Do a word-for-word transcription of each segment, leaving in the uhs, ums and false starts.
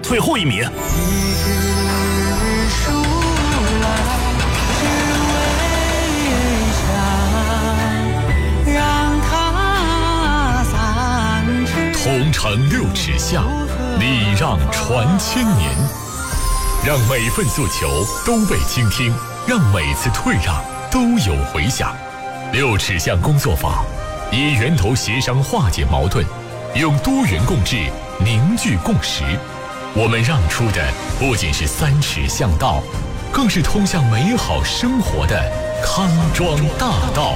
最后一名。 同城六尺巷，礼让传千年，让每份诉求都被倾听，让每次退让都有回响。六尺巷工作坊以源头协商化解矛盾，用多元共治凝聚共识。我们让出的不仅是三尺巷道，更是通向美好生活的康庄大道。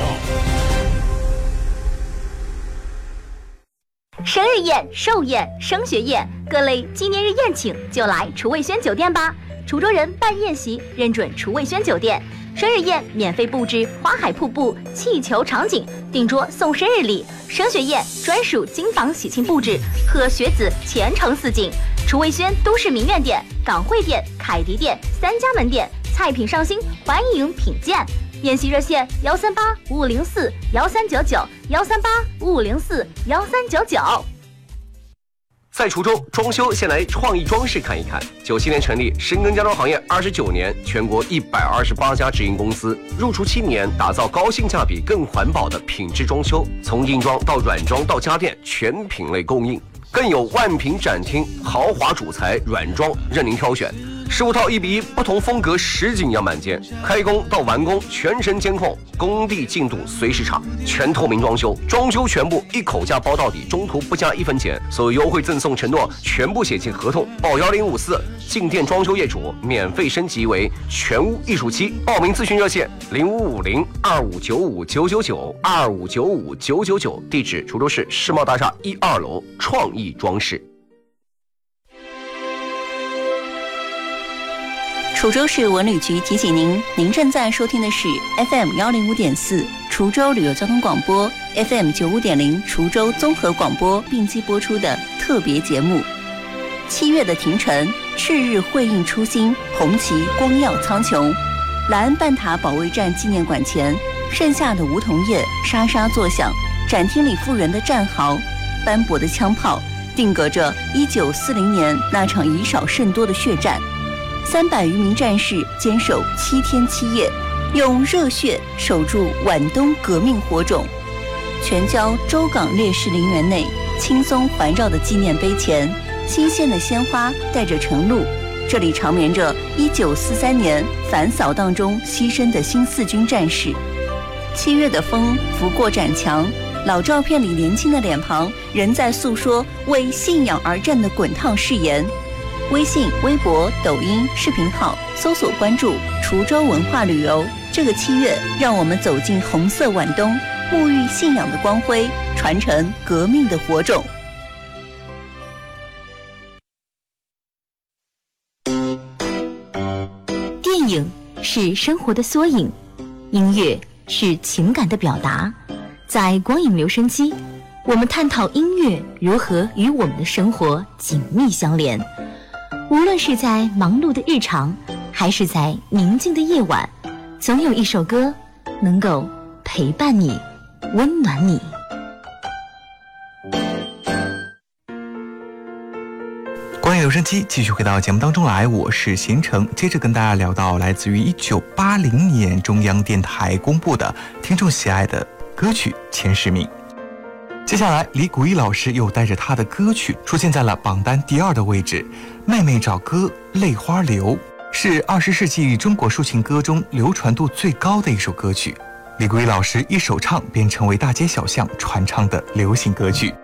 生日宴、寿宴、升学宴，各类纪念日宴请就来厨卫轩酒店吧。滁州人办宴席认准厨卫轩酒店，生日宴免费布置花海瀑布、气球场景，订桌送生日礼；升学宴专属金房喜庆布置，贺学子前程似锦。厨卫轩都市名苑店、港汇店、凯迪店三家门店，菜品上新，欢迎品鉴。宴席热线幺三八五五零四幺三九九幺三八五五零四幺三九九。 在滁州装修，先来创意装饰看一看。九七年成立，深耕家装行业二十九年，全国一百二十八家直营公司，入厨七年，打造高性价比、更环保的品质装修，从硬装到软装到家电，全品类供应，更有万品展厅，豪华主材软装任您挑选。十五套一比一不同风格实景样板间，开工到完工全程监控，工地进度随时查，全透明装修，装修全部一口价包到底，中途不加一分钱，所有优惠赠送承诺全部写进合同，报幺零五四，进店装修业主免费升级为全屋艺术期，报名咨询热线零五五零二五九五九九九二五九五九九九，地址滁州市世贸大厦一二楼创意装饰。 滁州市文旅局提醒您，您正在收听的是 F M 幺零五点四滁州旅游交通广播 ，F M 九五点零滁州综合广播并机播出的特别节目。七月的庭城，赤日辉映初心，红旗光耀苍穹。莱恩半塔保卫战纪念馆前，盛夏的梧桐叶沙沙作响，展厅里复原的战壕，斑驳的枪炮，定格着一九四零年那场以少胜多的血战。三百余名战士坚守七天七夜，用热血守住皖东革命火种。全郊州港烈士陵园内，轻松环绕的纪念碑前，新鲜的鲜花带着晨露，这里长眠着一九四三年反扫荡中牺牲的新四军战士。七月的风拂过展墙，老照片里年轻的脸庞仍在诉说为信仰而战的滚烫誓言。微信、微博、抖音视频号搜索关注滁州文化旅游。这个七月，让我们走进红色皖东，沐浴信仰的光辉，传承革命的火种。 电影是生活的缩影，音乐是情感的表达。在光影留声机，我们探讨音乐如何与我们的生活紧密相连。无论是在忙碌的日常，还是在宁静的夜晚，总有一首歌能够陪伴你，温暖你。 光影留声机继续回到节目当中来，我是贤成，接着跟大家聊到来自于一九八零年中央电台公布的听众喜爱的歌曲前十名。接下来，李谷一老师又带着他的歌曲出现在了榜单第二的位置，《妹妹找歌泪花流》是二十世纪中国抒情歌中流传度最高的一首歌曲。李谷一老师一首唱便成为大街小巷传唱的流行歌曲。